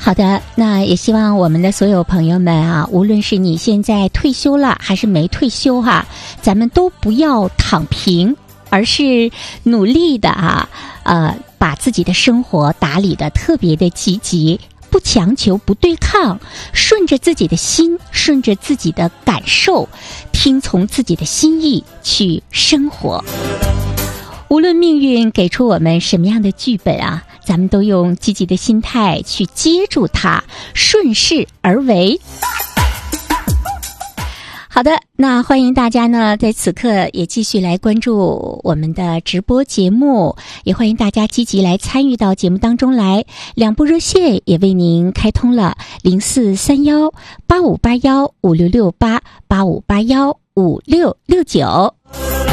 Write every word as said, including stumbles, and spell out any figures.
好的，那也希望我们的所有朋友们啊，无论是你现在退休了还是没退休哈、啊，咱们都不要躺平，而是努力的啊，呃，把自己的生活打理的特别的积极，不强求，不对抗，顺着自己的心，顺着自己的感受，听从自己的心意去生活。无论命运给出我们什么样的剧本啊，咱们都用积极的心态去接住它，顺势而为。好的，那欢迎大家呢在此刻也继续来关注我们的直播节目，也欢迎大家积极来参与到节目当中来。两部热线也为您开通了零四三幺八五八幺五六六八八五八幺五六六九。